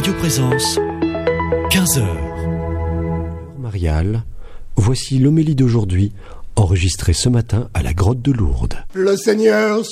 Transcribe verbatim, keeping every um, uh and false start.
Radio Présence, quinze heures. Marial, voici l'homélie d'aujourd'hui, enregistrée ce matin à la grotte de Lourdes. Le Seigneur